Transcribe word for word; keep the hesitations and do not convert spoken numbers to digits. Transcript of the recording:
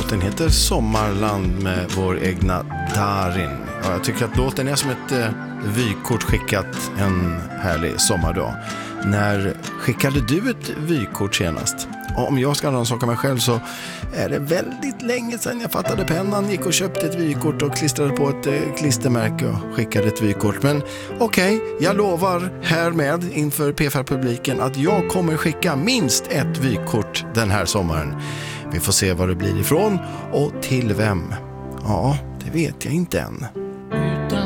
låten heter Sommarland med vår egna Darin. Ja, jag tycker att låten är som ett eh, vykort skickat en härlig sommardag. När skickade du ett vykort senast? Om jag ska rannsaka mig själv så är det väldigt länge sedan jag fattade pennan, gick och köpte ett vykort och klistrade på ett eh, klistermärke och skickade ett vykort. Men okej, okay, jag lovar härmed inför P F R-publiken att jag kommer skicka minst ett vykort den här sommaren. Vi får se vad det blir ifrån och till vem. Ja, det vet jag inte än.